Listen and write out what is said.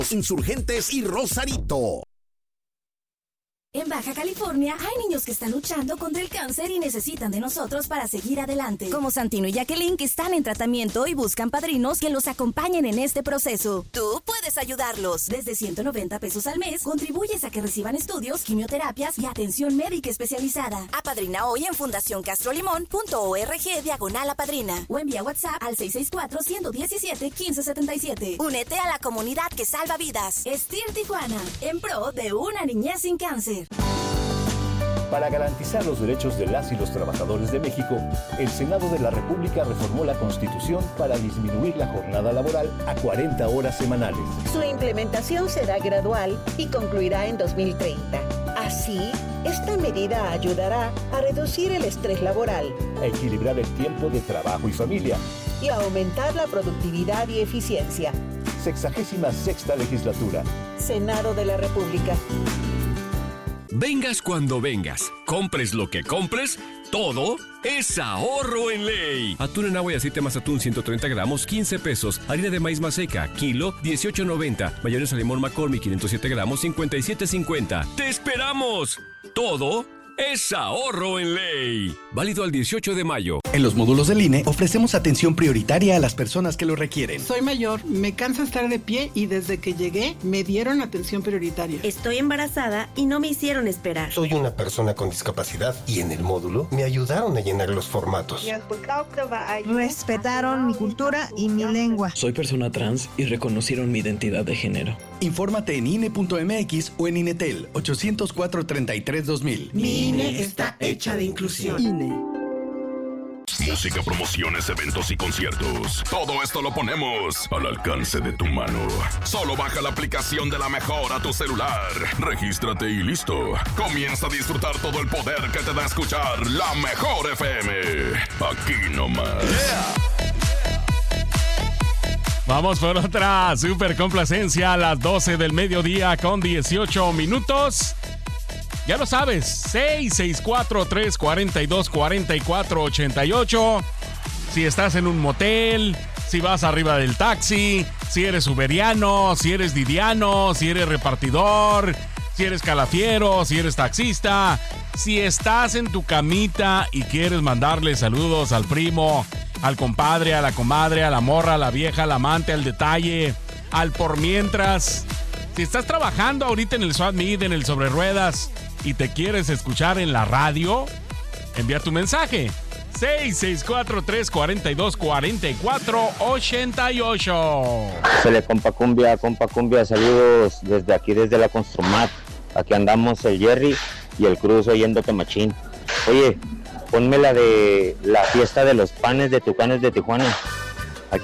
Insurgentes y Rosarito. En Baja California hay niños que están luchando contra el cáncer y necesitan de nosotros para seguir adelante. Como Santino y Jacqueline, que están en tratamiento y buscan padrinos que los acompañen en este proceso. Tú puedes ayudarlos. Desde $190 al mes, contribuyes a que reciban estudios, quimioterapias y atención médica especializada. Apadrina hoy en fundacioncastrolimón.org/apadrina o envía WhatsApp al 664-117-1577. Únete a la comunidad que salva vidas. STIR Tijuana, en pro de una niñez sin cáncer. Para garantizar los derechos de las y los trabajadores de México, el Senado de la República reformó la Constitución para disminuir la jornada laboral a 40 horas semanales. Su implementación será gradual y concluirá en 2030. Así, esta medida ayudará a reducir el estrés laboral, a equilibrar el tiempo de trabajo y familia y a aumentar la productividad y eficiencia. 66ª legislatura. Senado de la República. Vengas cuando vengas, compres lo que compres, todo es ahorro en ley. Atún en agua y aceite Mazatún 130 gramos, 15 pesos. Harina de maíz maseca, kilo, 18.90. Mayonesa limón McCormick, 507 gramos, 57.50. ¡Te esperamos! Todo es ahorro en ley. Válido al 18 de mayo. En los módulos del INE ofrecemos atención prioritaria a las personas que lo requieren. Soy mayor, me cansa estar de pie y desde que llegué me dieron atención prioritaria. Estoy embarazada y no me hicieron esperar. Soy una persona con discapacidad y en el módulo me ayudaron a llenar los formatos. Respetaron mi cultura y mi lengua. Soy persona trans y reconocieron mi identidad de género. Infórmate en INE.mx o en INETEL 804-33-2000. Mi INE está hecha de inclusión. INE. Música, promociones, eventos y conciertos. Todo esto lo ponemos al alcance de tu mano. Solo baja la aplicación de La Mejor a tu celular. Regístrate y listo. Comienza a disfrutar todo el poder que te da escuchar La Mejor FM. Aquí nomás. Yeah. Vamos por otra super complacencia a las 12 del mediodía con 18 minutos. Ya lo sabes, 664-342-4488. Si estás en un motel, si vas arriba del taxi, si eres uberiano, si eres didiano, si eres repartidor, si eres calafiero, si eres taxista, si estás en tu camita y quieres mandarle saludos al primo, al compadre, a la comadre, a la morra, a la vieja, al amante, al detalle, al por mientras. Si estás trabajando ahorita en el SWAT Meet, en el Sobre Ruedas, y te quieres escuchar en la radio, envía tu mensaje. 664-342-4488. Sele, compa cumbia, saludos desde aquí, desde la Construmat. Aquí andamos el Jerry y el Cruz oyéndote machín. Oye, ponme la de la fiesta de los panes de Tucanes de Tijuana.